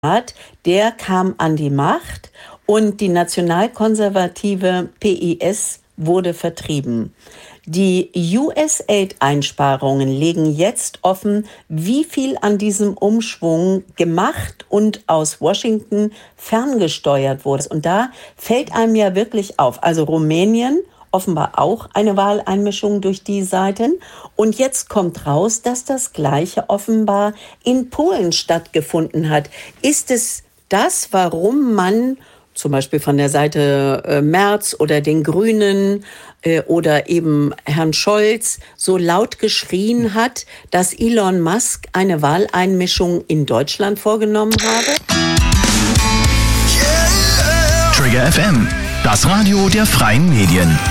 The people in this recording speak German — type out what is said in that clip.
Der kam an die Macht und die nationalkonservative PiS wurde vertrieben. Die USAID-Einsparungen legen jetzt offen, wie viel an diesem Umschwung gemacht und aus Washington ferngesteuert wurde. Und da fällt einem ja wirklich auf. Also Rumänien, offenbar auch eine Wahleinmischung durch die Seiten. Und jetzt kommt raus, dass das Gleiche offenbar in Polen stattgefunden hat. Ist es das, warum man zum Beispiel von der Seite Merz oder den Grünen oder eben Herrn Scholz so laut geschrien hat, dass Elon Musk eine Wahleinmischung in Deutschland vorgenommen habe? Trigger FM, das Radio der freien Medien.